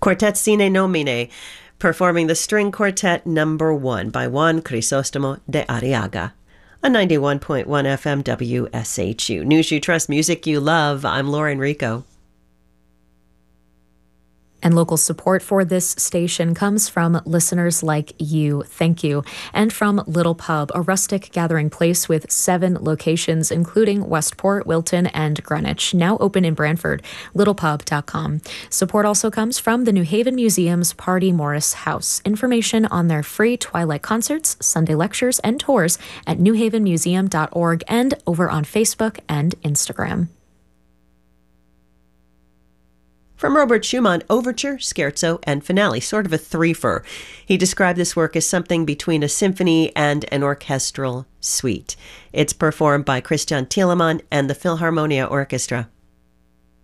Quartet Sine Nomine, performing the String Quartet Number 1 by Juan Crisostomo de Arriaga. On 91.1 FM WSHU. News you trust, music you love. I'm Lauren Rico. And local support for this station comes from listeners like you. Thank you. And from Little Pub, a rustic gathering place with 7 locations, including Westport, Wilton, and Greenwich, now open in Brantford, littlepub.com. Support also comes from the New Haven Museum's Party Morris House. Information on their free Twilight concerts, Sunday lectures, and tours at newhavenmuseum.org and over on Facebook and Instagram. From Robert Schumann, Overture, Scherzo, and Finale, sort of a threefer. He described this work as something between a symphony and an orchestral suite. It's performed by Christian Thielemann and the Philharmonia Orchestra.